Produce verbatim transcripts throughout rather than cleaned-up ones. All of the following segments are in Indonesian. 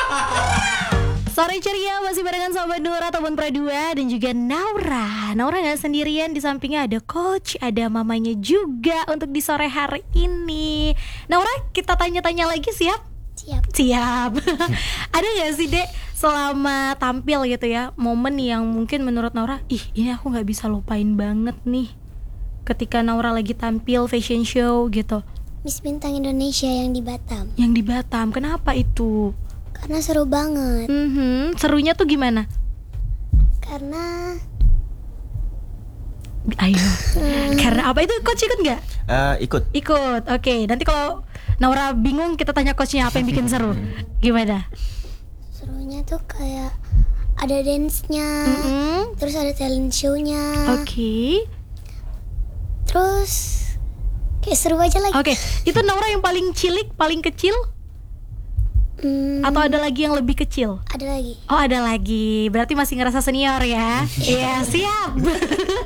Sore ceria masih barengan Sobat Nur ataupun Pradua dan juga Naura. Naura gak sendirian, di sampingnya ada coach, ada mamanya juga untuk di sore hari ini. Naura, kita tanya-tanya lagi, siap? Siap. Siap. Ada gak sih Dek selama tampil gitu ya, momen yang mungkin menurut Naura, ih ini aku gak bisa lupain banget nih ketika Naura lagi tampil fashion show gitu? Miss Bintang Indonesia yang di Batam. Yang di Batam, kenapa itu? Karena seru banget. Mm-hmm. Serunya tuh gimana? Karena Ayo. Karena apa itu? Coach ikut nggak? Uh, ikut. Ikut. Oke. Okay. Nanti kalau Naura bingung, kita tanya coachnya apa yang bikin seru. Gimana? Serunya tuh kayak ada dance-nya, mm-hmm. terus ada talent show-nya. Oke. Okay. Terus kayak seru aja lagi. Oke. Okay. Itu Naura yang paling cilik, paling kecil? Hmm. Atau ada lagi yang lebih kecil? Ada lagi. Oh ada lagi, berarti masih ngerasa senior ya? Iya siap. Oke,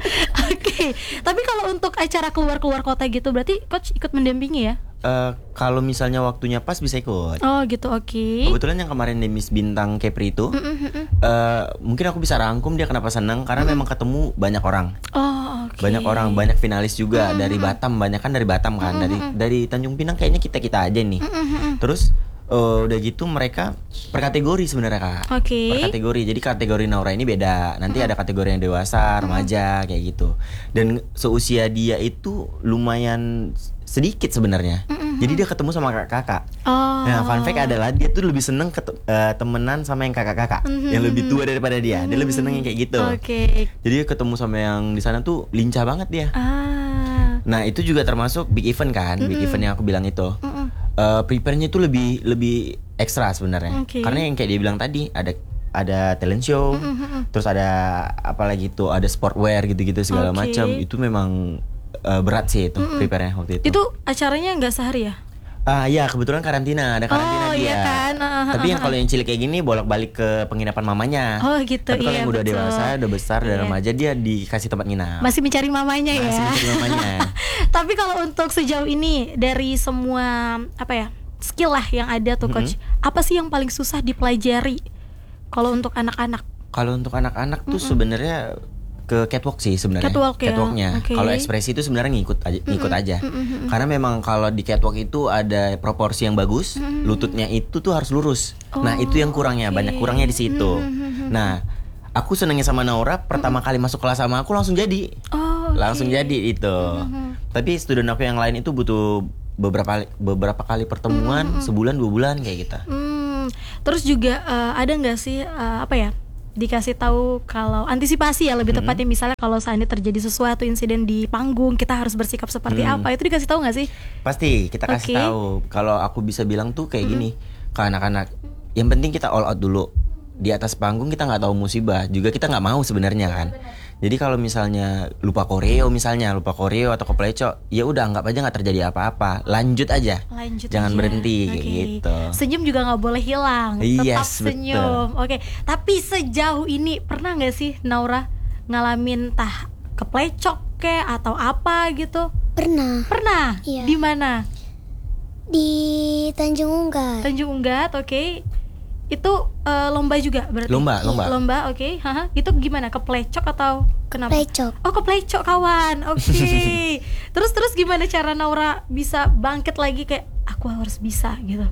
okay. Tapi kalau untuk acara keluar-keluar kota gitu, berarti coach ikut mendampingi ya? Uh, kalau misalnya waktunya pas bisa ikut. Oh gitu, oke. Okay. Kebetulan yang kemarin di Miss Bintang Kepri itu, mm-hmm. uh, mungkin aku bisa rangkum dia kenapa senang, karena mm-hmm. memang ketemu banyak orang. Oh oke. Okay. Banyak orang, banyak finalis juga mm-hmm. dari Batam, banyak kan dari Batam kan, mm-hmm. dari dari Tanjung Pinang kayaknya kita kita aja nih. Mm-hmm. Terus Uh, udah gitu mereka per kategori sebenarnya Kak. Oke. Okay. Per kategori. Jadi kategori Naura ini beda. Nanti mm-hmm. ada kategori yang dewasa, remaja mm-hmm. kayak gitu. Dan seusia dia itu lumayan sedikit sebenarnya. Mm-hmm. Jadi dia ketemu sama kakak-kakak. Oh. Nah, fun fact adalah dia tuh lebih seneng ketu- uh, temenan sama yang kakak-kakak mm-hmm. yang lebih tua daripada dia. Mm-hmm. Dia lebih seneng yang kayak gitu. Oke. Okay. Jadi dia ketemu sama yang di sana tuh lincah banget dia. Ah. Nah, itu juga termasuk big event kan, mm-hmm. big event yang aku bilang itu. Mm-hmm. Uh, prepare-nya itu lebih lebih ekstra sebenarnya. Okay. Karena yang kayak dia bilang tadi ada ada talent show, mm-hmm. terus ada apalagi tuh ada sportwear gitu-gitu segala okay. macam. Itu memang uh, berat sih itu mm-hmm. prepare-nya waktu itu. Itu acaranya nggak sehari ya? Ah ya kebetulan karantina, ada karantina oh, dia. Iya kan? uh, Tapi yang kalau yang cilik kayak gini bolak-balik ke penginapan mamanya. Oh gitu. Tapi kalau iya, yang udah betul. dewasa, udah besar, iya. dan remaja dia dikasih tempat nginap. Masih mencari mamanya Masih ya. Masih mencari mamanya. Tapi kalau untuk sejauh ini dari semua apa ya skill lah yang ada tuh coach, mm-hmm. apa sih yang paling susah dipelajari kalau untuk anak-anak? Kalau untuk anak-anak tuh mm-hmm. sebenarnya ke catwalk sih sebenarnya. Catwalk ya. Catwalknya. Okay. Kalau ekspresi itu sebenarnya ngikut aja, ngikut mm-hmm. aja. Mm-hmm. Karena memang kalau di catwalk itu ada proporsi yang bagus, mm-hmm. lututnya itu tuh harus lurus. Oh, nah itu yang kurangnya, okay. banyak kurangnya di situ. Mm-hmm. Nah, aku senengnya sama Naura pertama mm-hmm. kali masuk kelas sama aku langsung jadi, oh, okay. langsung jadi itu. Mm-hmm. Tapi student aku yang lain itu butuh beberapa beberapa kali pertemuan, mm-hmm. sebulan dua bulan kayak gitu. Mm. Terus juga uh, ada nggak sih uh, apa ya? Dikasih tahu kalau antisipasi ya lebih tepatnya, mm-hmm. misalnya kalau seandainya terjadi sesuatu insiden di panggung kita harus bersikap seperti mm. apa, itu dikasih tahu nggak sih? Pasti kita kasih okay. tahu. Kalau aku bisa bilang tuh kayak mm-hmm. gini ke anak-anak, yang penting kita all out dulu. Di atas panggung kita nggak tahu musibah, juga kita nggak mau sebenarnya kan. Jadi kalau misalnya lupa koreo misalnya lupa koreo atau kepelecok, ya udah anggap aja nggak terjadi apa-apa, lanjut aja, lanjut jangan aja. berhenti Okay. gitu. Senyum juga nggak boleh hilang, tetap yes, senyum. Oke, okay. Tapi sejauh ini pernah nggak sih Naura ngalamin tah keplecok ke atau apa gitu? Pernah. Pernah. Iya. Di mana? Di Tanjung Unggat. Tanjung Unggat, oke. Okay. Itu uh, lomba juga berarti? Lomba, lomba. Lomba, oke. Okay. Itu gimana? Keplecok atau kenapa? Plecok. Oh, keplecok kawan. Oke. Okay. terus terus gimana cara Naura bisa bangkit lagi kayak aku harus bisa gitu?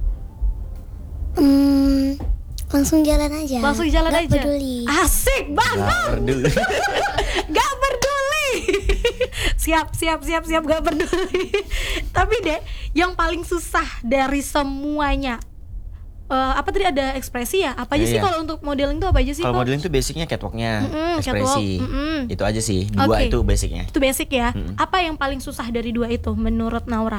Hmm, langsung jalan aja. Langsung jalan Gak aja. peduli. Asik banget. Gak peduli. Gak peduli. Siap, siap, siap, siap, gak peduli. Tapi deh, yang paling susah dari semuanya, Uh, apa tadi ada ekspresi ya? Apa aja yeah, sih yeah. kalau untuk modeling tuh apa aja sih? Kalau modeling tuh basicnya catwalknya, mm-hmm, catwalk, ekspresi, mm-hmm. itu aja sih. Dua okay. itu basicnya. Itu basic ya. Mm-hmm. Apa yang paling susah dari dua itu menurut Naura?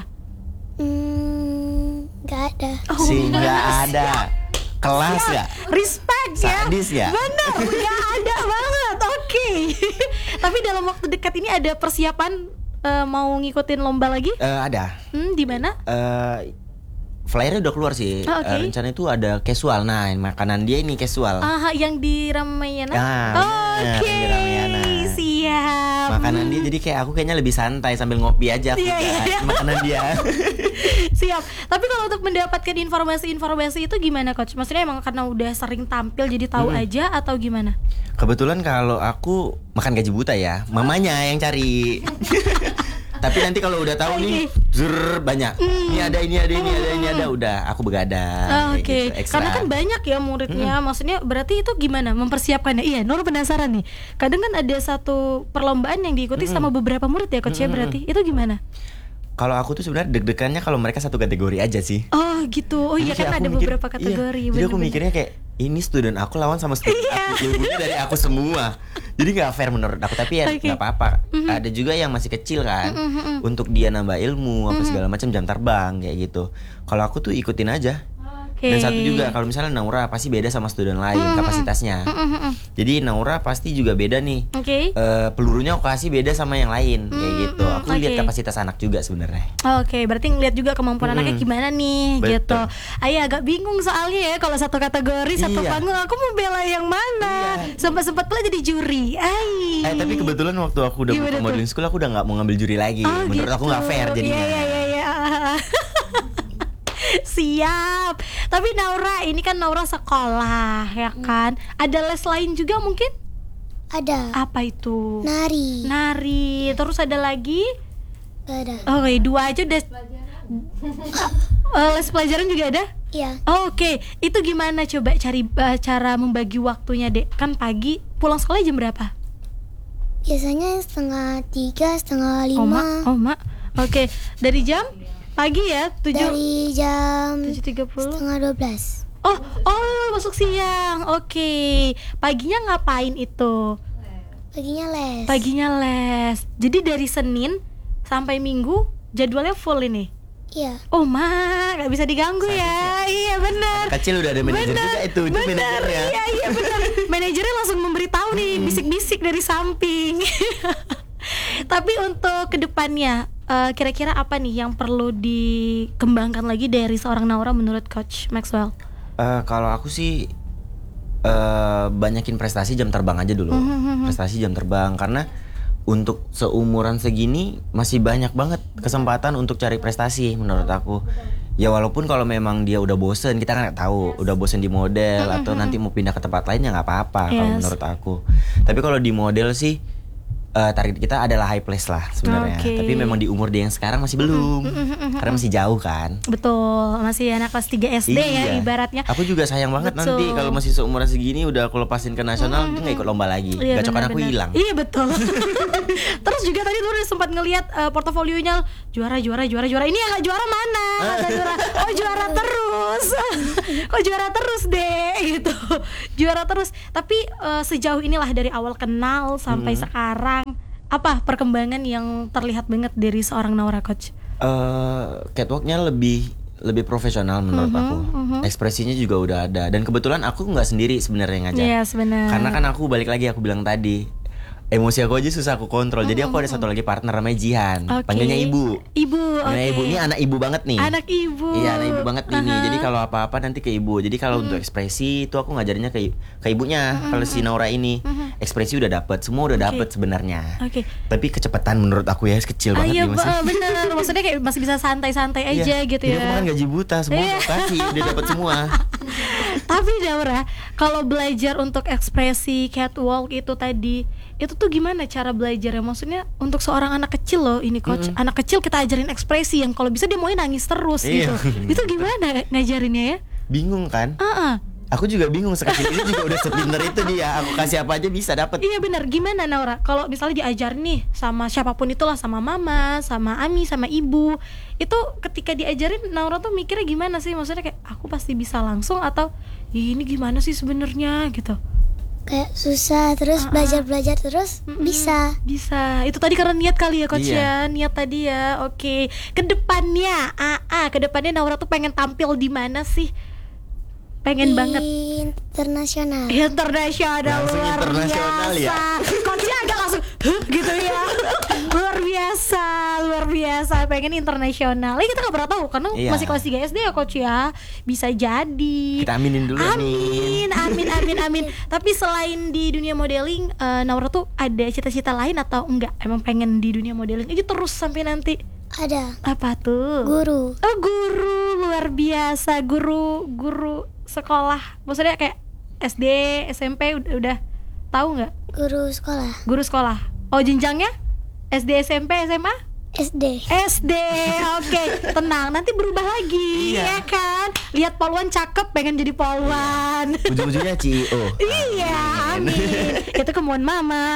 Hmm, gak ada. Oh, sih nggak ada. Kelas ya. Respect ya. Sadis ya. Benar, nggak ada banget. Oke. Okay. Tapi dalam waktu dekat ini ada persiapan uh, mau ngikutin lomba lagi? Uh, ada. Hmm, di mana? Uh, Flyernya udah keluar sih. Oh, okay. uh, Rencana itu ada casual. Nah, makanan dia ini casual. Ah, yang di Ramayana. Ah, oke. Okay. Di Ramayana. Siap. Makanan dia jadi kayak aku kayaknya lebih santai sambil ngopi aja aku yeah, yeah. makanan dia. Siap. Tapi kalau untuk mendapatkan informasi-informasi itu gimana coach? Maksudnya emang karena udah sering tampil jadi tahu Mm-mm. aja atau gimana? Kebetulan kalau aku makan gaji buta ya, mamanya yang cari. Tapi nanti kalau udah tahu nih, zur banyak. Ini ada, ini ada, ini ada, ini ada, udah aku begadang. Ah, Oke, kayak gitu, ekstra. karena kan banyak ya muridnya. Maksudnya berarti itu gimana mempersiapkannya? Iya, Nur penasaran nih. Kadang kan ada satu perlombaan yang diikuti sama beberapa murid ya coach ya, berarti itu gimana? Kalau aku tuh sebenarnya deg-degannya kalau mereka satu kategori aja sih. Oh gitu. Oh iya Jadi kan aku ada mikir- beberapa kategori. Iya, jadi aku bener-bener. mikirnya kayak ini student aku lawan sama student Iya. aku, ilmunya dari aku semua. Jadi nggak fair menurut aku. Tapi ya Oke. nggak apa-apa. Ada juga yang masih kecil kan, untuk dia nambah ilmu apa segala macam, jam terbang kayak gitu. Kalau aku tuh ikutin aja. Oke. Dan satu juga kalau misalnya Naura pasti beda sama student lain kapasitasnya. Jadi Naura pasti juga beda nih. Oke. Eh, pelurunya aku kasih beda sama yang lain kayak gitu. Aku oke. lihat kapasitas anak juga sebenarnya. Oke, berarti ngeliat juga kemampuan anaknya gimana nih, Betul. gitu. Ayah agak bingung soalnya ya kalau satu kategori satu Iya. panggung aku mau bela yang mana. Sempat sempat pula jadi juri. Ai. Eh tapi kebetulan waktu aku udah Gimana buka tuh? modeling school aku udah nggak mau ngambil juri lagi. Oh, Menurut aku nggak gitu. fair jadinya. Iya iya iya. iya. Siap. Tapi Naura ini kan Naura sekolah ya kan. Ada les lain juga mungkin? Ada. Apa itu? Nari. Nari. Terus ada lagi? Gak ada. Oh, oke, dua aja udah. Eh, les pelajaran juga ada? Iya. Oh, Oke, itu gimana coba cari eh, cara membagi waktunya, Dek? Kan pagi pulang sekolah jam berapa? Biasanya setengah tiga, setengah Oh, Mak. lima. Oh, Mak. Oke, dari jam pagi ya, tujuh Dari jam tujuh tiga puluh. setengah dua belas. Oh, oh, masuk siang. Oke. Paginya ngapain itu? Paginya les. Paginya les. Jadi dari Senin sampai Minggu jadwalnya full ini. Iya. Oh, Mak, nggak bisa diganggu ya. Iya, benar. Kecil udah ada manajer Bener, juga itu, itu bener, manajernya. Iya iya benar. Manajernya langsung memberitahu nih, bisik-bisik dari samping. Tapi untuk kedepannya, eh, kira-kira apa nih yang perlu dikembangkan lagi dari seorang Naura menurut Coach Maxwell? Eh, kalau aku sih eh banyakin prestasi jam terbang aja dulu. Prestasi jam terbang karena untuk seumuran segini masih banyak banget kesempatan untuk cari prestasi menurut aku. Ya walaupun kalau memang dia udah bosen, kita kan nggak tahu udah bosen di model atau nanti mau pindah ke tempat lain ya nggak apa-apa kalau Yes. menurut aku. Tapi kalau di model sih eh, target kita adalah high place lah sebenarnya. Oke. Tapi memang di umur dia yang sekarang masih belum, karena masih jauh kan. Betul, masih anak kelas tiga S D ya Iya. ibaratnya. Aku juga sayang banget Betul. nanti kalau masih seumuran segini udah aku lepasin ke nasional, dia nggak ikut lomba lagi. Iya, Gacokan aku benar-benar. hilang. Iya betul. Terus juga tadi lu udah sempat ngelihat eh, portofolionya juara juara juara juara. Ini yang nggak juara mana? Kata juara. Oh juara terus. Kok juara terus deh gitu. Juara terus. Tapi eh, sejauh inilah dari awal kenal sampai sekarang, apa perkembangan yang terlihat banget dari seorang Naura Coach? Eh, catwalknya lebih lebih profesional menurut aku. Ekspresinya juga udah ada. Dan kebetulan aku nggak sendiri sebenarnya ngajar. Iya benar. Karena kan aku balik lagi aku bilang tadi, emosi aku aja susah aku kontrol. Jadi aku ada satu lagi partner namanya Jihan. Oke. Panggilnya Ibu. Ibu. Panggilnya oke. Ibu. Ini anak ibu banget nih. Anak ibu. Iya, anak ibu banget ini. Jadi kalau apa-apa nanti ke ibu. Jadi kalau untuk ekspresi itu aku ngajarinnya ke ke ibunya. Kalau si Naura ini ekspresi udah dapet, semua udah dapet sebenarnya. Oke. Tapi kecepatan menurut aku ya kecil Ah, banget iya nih masih. ba- bener. Maksudnya kayak masih bisa santai-santai aja Iya. gitu Jadi ya. aku makan gaji buta, semua Iya. aku kasih, udah dapet semua. Tapi Naura, kalau belajar untuk ekspresi catwalk itu tadi, itu tuh gimana cara belajarnya? Maksudnya untuk seorang anak kecil loh ini coach. Anak kecil kita ajarin ekspresi yang kalau bisa dia maunya nangis terus Iya. gitu. Itu gimana ngajarinnya ya? Bingung kan? Ah, Aku juga bingung, sekecil ini juga udah sepinter itu dia. Aku kasih apa aja bisa dapet. iya benar. Gimana Naura? Kalau misalnya diajarin nih sama siapapun itulah, sama mama, sama Ami, sama ibu, itu ketika diajarin Naura tuh mikirnya gimana sih? Maksudnya kayak aku pasti bisa langsung atau "Ih, ini gimana sih sebenarnya gitu? Kayak susah terus belajar-belajar terus bisa. Bisa. Itu tadi karena niat kali ya coach ya. Iya. Niat tadi ya. Oke. Kedepannya, ah, ah, kedepannya Naura tuh pengen tampil di mana sih? Pengen Di banget. internasional. Internasional. Langsung luar internasional biasa. ya? Coachnya agak langsung "Huh?" gitu ya. Luar biasa, luar biasa. Pengen internasional. Eh, kita nggak pernah tahu karena Iya. masih kelas tiga S D ya coach ya. Bisa jadi. Kita aminin dulu Amin, amin, amin, amin. Tapi selain di dunia modeling, eh, Naura tuh ada cita-cita lain atau enggak? Emang pengen di dunia modeling aja terus sampai nanti? Ada. Apa tuh? Guru. Oh, guru luar biasa, guru guru sekolah. Maksudnya kayak S D, S M P udah, udah tahu nggak? Guru sekolah. Guru sekolah. Oh, jenjangnya S D, S M P, S M A? S D. S D, oke, tenang, nanti berubah lagi, Iya. ya kan? Lihat polwan cakep, pengen jadi polwan. Ujung-ujungnya C E O. Iya, amin. Itu kemauan mama.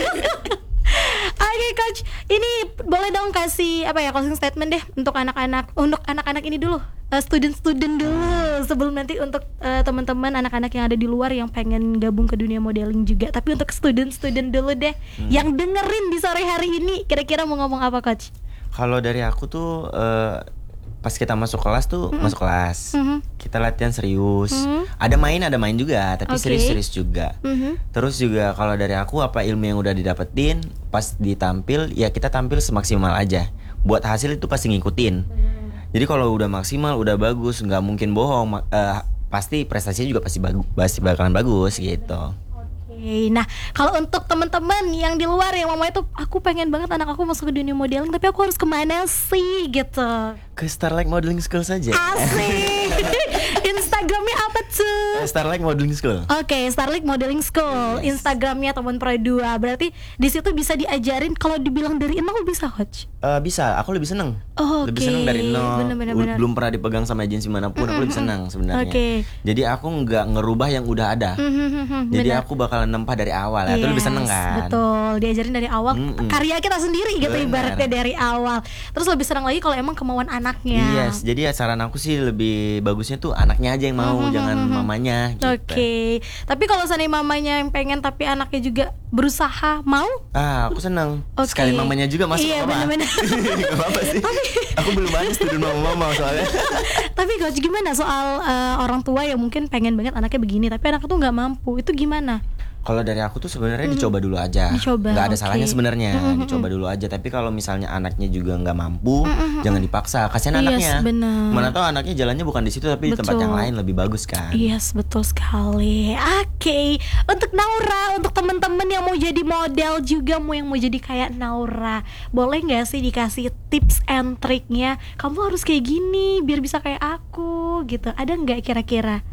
Oke coach, ini boleh dong kasih apa ya closing statement deh untuk anak-anak, untuk anak-anak ini dulu, uh, student-student dulu, sebelum nanti untuk uh, teman-teman anak-anak yang ada di luar yang pengen gabung ke dunia modeling juga. Tapi untuk student-student dulu deh, hmm. yang dengerin di sore hari ini, kira-kira mau ngomong apa coach? Kalau dari aku tuh uh, pas kita masuk kelas tuh Mm-mm. masuk kelas, Mhm. kita latihan serius. Mhm. Ada main ada main juga, tapi Oke. serius-serius juga. Mhm. Terus juga kalau dari aku apa ilmu yang udah didapetin pas ditampil ya kita tampil semaksimal aja. Buat hasil itu pasti ngikutin. Jadi kalau udah maksimal, udah bagus, nggak mungkin bohong. ma- eh, pasti prestasinya juga pasti bagus, pasti bakalan bagus gitu. Oke, nah kalau untuk teman-teman yang di luar yang mamanya tuh aku pengen banget anak aku masuk ke dunia modeling, tapi aku harus kemana sih gitu? Ke Starlight Modeling School saja. Asik. Instagramnya apa tuh? Starlight Modeling School. Oke, Starlight Modeling School. Yes. Instagramnya teman Pro dua. Berarti di situ bisa diajarin, kalau dibilang dari nol bisa coach. Eh, bisa, aku lebih seneng. Oh, Lebih oke. seneng dari nol. Bener, bener, Bel- bener. Belum pernah dipegang sama agensi manapun, aku lebih seneng sebenarnya. Oke. Jadi aku nggak ngerubah yang udah ada. Jadi Bener. aku bakalan nempah dari awal. Itu lebih seneng Yes, kan. betul, diajarin dari awal. Mm-mm. Karya kita sendiri gitu, Bener. ibaratnya dari awal. Terus lebih senang lagi kalau emang kemauan anaknya. Yes, jadi ya saran aku sih lebih bagusnya tuh anaknya aja yang mau, jangan mamanya gitu. Oke, tapi kalau seandainya mamanya yang pengen tapi anaknya juga berusaha, mau? Ah, aku seneng. Oke. Sekali mamanya juga masuk Iya, apa? bener-bener. Gak apa-apa sih. Aku belum ada student mama-mama soalnya. Tapi coach gimana soal eh, orang tua yang mungkin pengen banget anaknya begini, tapi anaknya tuh nggak mampu, itu gimana? Kalau dari aku tuh sebenarnya dicoba dulu aja. Dicoba, Nggak ada oke. salahnya sebenarnya. Mm-mm. Dicoba dulu aja. Tapi kalau misalnya anaknya juga nggak mampu, jangan dipaksa. Kasihan Yes, anaknya. bener. Mana tahu anaknya jalannya bukan di situ tapi di tempat Betul. yang lain lebih bagus kan. Yes, betul sekali. Oke, untuk Naura, untuk teman-teman yang mau jadi model juga, mau yang mau jadi kayak Naura, boleh nggak sih dikasih tips and triknya? Kamu harus kayak gini biar bisa kayak aku, gitu. Ada nggak kira-kira?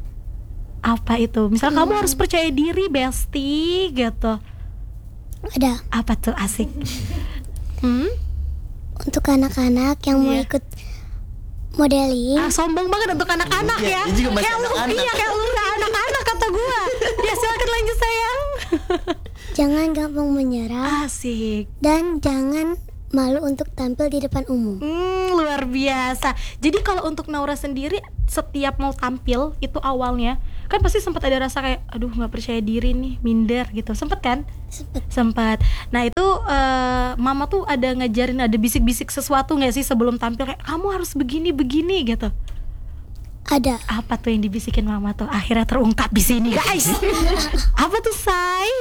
Apa itu? Misal kamu harus percaya diri, bestie, gitu. Ada. Apa tuh asik? Hmm? Untuk anak-anak yang mau Iya. ikut modeling, Ah, sombong banget untuk anak-anak Iya, ya. dia juga masih Kayak lu, anak-anak. iya kayak lu udah anak-anak kata gua. Ya silakan lanjut sayang. jangan gampang menyerah Asik. dan jangan malu untuk tampil di depan umum. Hmm, luar biasa. Jadi kalau untuk Naura sendiri, setiap mau tampil itu awalnya kan pasti sempat ada rasa kayak, aduh nggak percaya diri nih, minder gitu. Sempet kan? Sempet. Sempat. Nah itu eh, mama tuh ada ngajarin, ada bisik-bisik sesuatu nggak sih sebelum tampil kayak kamu harus begini begini gitu. Ada. Apa tuh yang dibisikin mama tuh? Akhirnya terungkap di sini guys. Apa tuh say?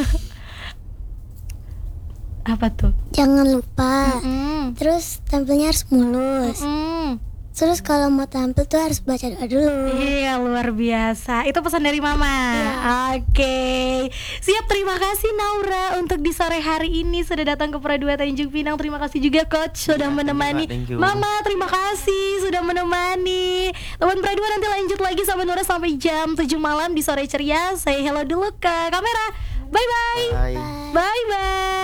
Apa tuh? Jangan lupa. Mm. Terus tampilnya harus mulus. Mm. Terus kalau mau tampil tuh harus baca doa dulu. Iya luar biasa. Itu pesan dari mama. Oke. Siap, terima kasih Naura untuk di sore hari ini sudah datang ke Pro dua Tanjung Pinang. Terima kasih juga coach sudah Iya, menemani. thank you, Kak. Thank you. Mama terima kasih sudah menemani. Teman Pro dua nanti lanjut lagi sama Naura sampai jam tujuh malam di sore ceria. Saya hello dulu ke kamera. Bye bye. Bye. Bye bye.